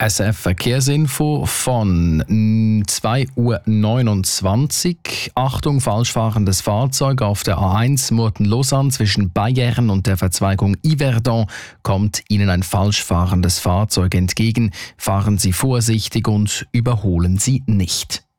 SF Verkehrsinfo von 2:29 Uhr. Achtung, falschfahrendes Fahrzeug auf der A1 Murten-Lausanne zwischen Bayern und der Verzweigung Yverdon kommt Ihnen ein falschfahrendes Fahrzeug entgegen. Fahren Sie vorsichtig und überholen Sie nicht.